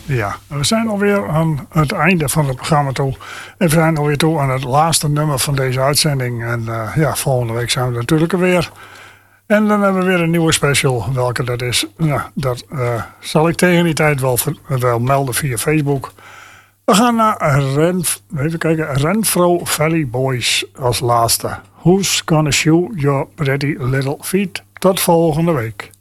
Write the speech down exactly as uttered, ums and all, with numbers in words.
Ja, we zijn alweer aan het einde van het programma toe. En we zijn alweer toe aan het laatste nummer van deze uitzending. En uh, ja, volgende week zijn we natuurlijk er weer. En dan hebben we weer een nieuwe special. Welke dat is, nou, dat uh, zal ik tegen die tijd wel, wel melden via Facebook. We gaan naar Ren, even kijken, Renfro Valley Boys als laatste. Who's Gonna Shoe Your Pretty Little Feet? Tot volgende week.